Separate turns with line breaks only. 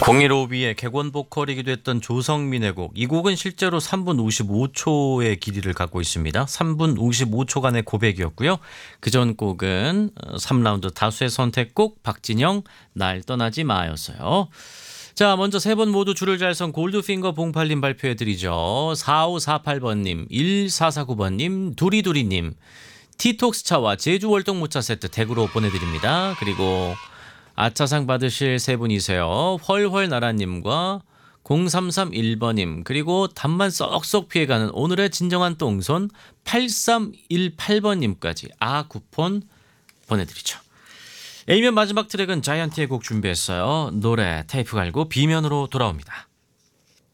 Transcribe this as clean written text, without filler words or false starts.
015B의 객원 보컬이기도 했던 조성민의 곡. 이 곡은 실제로 3분 55초의 길이를 갖고 있습니다. 3분 55초간의 고백이었고요. 그전 곡은 3라운드 다수의 선택곡 박진영 날 떠나지 마였어요. 자, 먼저 세 분 모두 줄을 잘 선 골드핑거 봉팔님 발표해드리죠. 4548번님, 1449번님, 두리두리님, 티톡스차와 제주월동 모차 세트 댁으로 보내드립니다. 그리고 아차상 받으실 세 분이세요. 헐헐나라님과 0331번님 그리고 답만 쏙쏙 피해가는 오늘의 진정한 똥손 8318번님까지 쿠폰 보내드리죠. A면 마지막 트랙은 자이언티의 곡 준비했어요. 노래 테이프 갈고 B면으로 돌아옵니다.